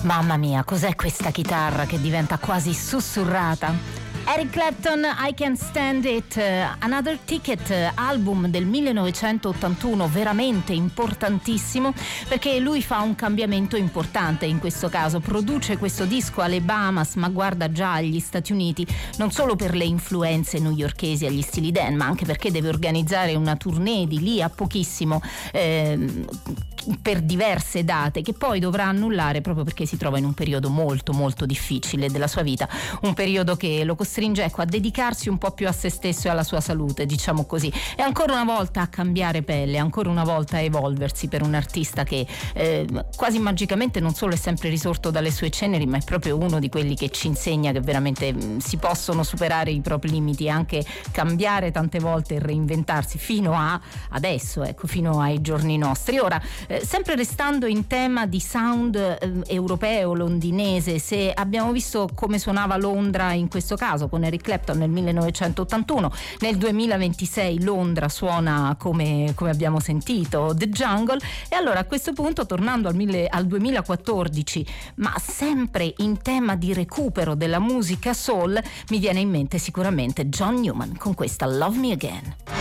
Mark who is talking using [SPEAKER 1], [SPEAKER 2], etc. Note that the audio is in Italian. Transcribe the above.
[SPEAKER 1] Mamma mia, cos'è questa chitarra che diventa quasi sussurrata? Eric Clapton, I Can't Stand It, Another Ticket, album del 1981, veramente importantissimo, perché lui fa un cambiamento importante in questo caso, produce questo disco alle Bahamas, ma guarda già agli Stati Uniti, non solo per le influenze newyorkesi agli Steely Dan, ma anche perché deve organizzare una tournée di lì a pochissimo, per diverse date, che poi dovrà annullare proprio perché si trova in un periodo molto molto difficile della sua vita, un periodo che lo costringe, ecco, a dedicarsi un po' più a se stesso e alla sua salute, diciamo così, e ancora una volta a cambiare pelle, ancora una volta a evolversi, per un artista che quasi magicamente non solo è sempre risorto dalle sue ceneri, ma è proprio uno di quelli che ci insegna che veramente si possono superare i propri limiti e anche cambiare tante volte e reinventarsi fino a adesso, ecco, fino ai giorni nostri. Ora, sempre restando in tema di sound europeo, londinese, se abbiamo visto come suonava Londra in questo caso con Eric Clapton nel 1981, nel 2026 Londra suona come abbiamo sentito The Jungle, e allora a questo punto, tornando al 2014, ma sempre in tema di recupero della musica soul, mi viene in mente sicuramente John Newman con questa Love Me Again.